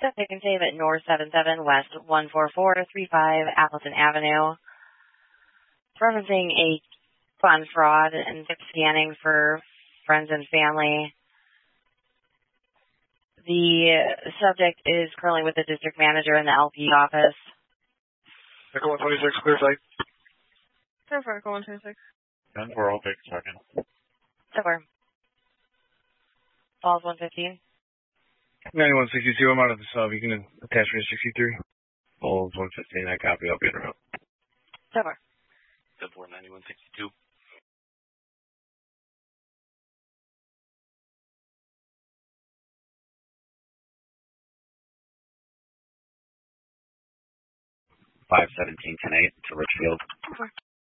They can save at North 77 West 14435 Appleton Avenue. Referencing a fund fraud and scanning for friends and family. The subject is currently with the district manager in the LP office. Echo 126, clear site. Clear for Echo 126. 10-4, I'll take a second. Over. Falls 115. 9162, I'm out of the sub. You can attach me to 63. Falls 115, I copy. I'll be in around. Over. 10-4, 9162. $517-10-8 to Richfield. Over.